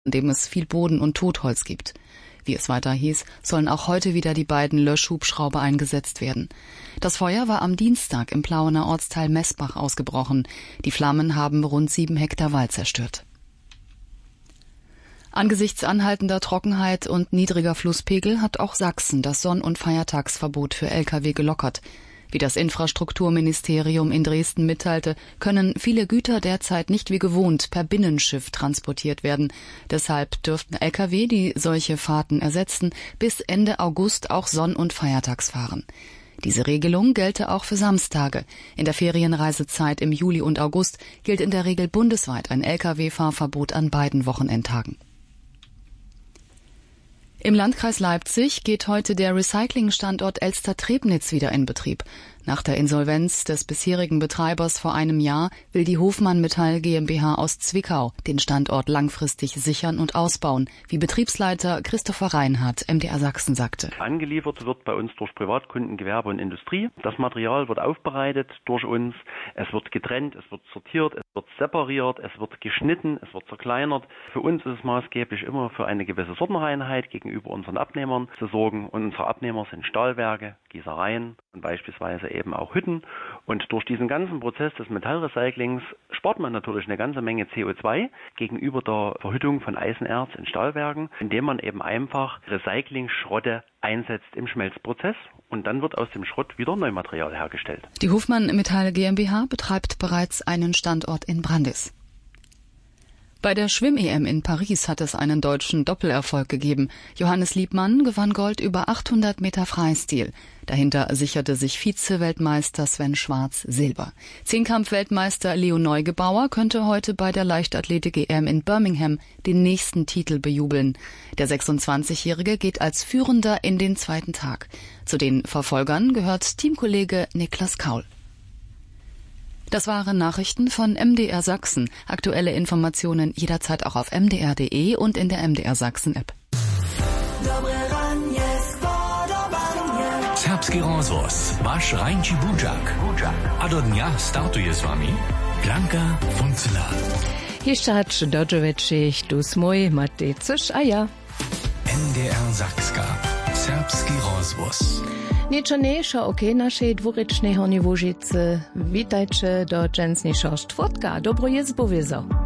in dem es viel Boden und Totholz gibt. Wie es weiter hieß, sollen auch heute wieder die beiden Löschhubschrauber eingesetzt werden. Das Feuer war am Dienstag im Plauener Ortsteil Messbach ausgebrochen. Die Flammen haben rund 7 Hektar Wald zerstört. Angesichts anhaltender Trockenheit und niedriger Flusspegel hat auch Sachsen das Sonn- und Feiertagsverbot für Lkw gelockert. Wie das Infrastrukturministerium in Dresden mitteilte, können viele Güter derzeit nicht wie gewohnt per Binnenschiff transportiert werden. Deshalb dürften Lkw, die solche Fahrten ersetzen, bis Ende August auch Sonn- und Feiertags fahren. Diese Regelung gelte auch für Samstage. In der Ferienreisezeit im Juli und August gilt in der Regel bundesweit ein Lkw-Fahrverbot an beiden Wochenendtagen. Im Landkreis Leipzig geht heute der Recyclingstandort Elster-Trebnitz wieder in Betrieb. Nach der Insolvenz des bisherigen Betreibers vor einem Jahr will die Hofmann Metall GmbH aus Zwickau den Standort langfristig sichern und ausbauen, wie Betriebsleiter Christopher Reinhardt, MDR Sachsen, sagte. Angeliefert wird bei uns durch Privatkunden, Gewerbe und Industrie. Das Material wird aufbereitet durch uns. Es wird getrennt, es wird sortiert, es wird separiert, es wird geschnitten, es wird zerkleinert. Für uns ist es maßgeblich immer für eine gewisse Sortenreinheit gegenüber unseren Abnehmern zu sorgen. Und unsere Abnehmer sind Stahlwerke, Gießereien und beispielsweise eben auch Hütten. Und durch diesen ganzen Prozess des Metallrecyclings spart man natürlich eine ganze Menge CO2 gegenüber der Verhüttung von Eisenerz in Stahlwerken, indem man eben einfach Recycling-Schrotte einsetzt im Schmelzprozess und dann wird aus dem Schrott wieder Neumaterial hergestellt. Die Hofmann Metall GmbH betreibt bereits einen Standort in Brandis. Bei der Schwimm-EM in Paris hat es einen deutschen Doppelerfolg gegeben. Johannes Liebmann gewann Gold über 800 Meter Freistil. Dahinter sicherte sich Vize-Weltmeister Sven Schwarz Silber. Zehnkampf-Weltmeister Leo Neugebauer könnte heute bei der Leichtathletik-EM in Birmingham den nächsten Titel bejubeln. Der 26-Jährige geht als Führender in den zweiten Tag. Zu den Verfolgern gehört Teamkollege Niklas Kaul. Das waren Nachrichten von MDR Sachsen. Aktuelle Informationen jederzeit auch auf mdr.de und in der MDR Sachsen App. Serbski rozhlas, váš Rajnči Budžak. A do dňa startuje s vami Blanka Funzela. Jeszcze dođeveći tu smoj Matej Cyš, a ja. MDR Sakska. Serbski rozhlas. Niečo nejšo okej našej dvurečnej Horniwožice. Witajcie do dżęsniejsza czwartka. Dobro jest bowizo.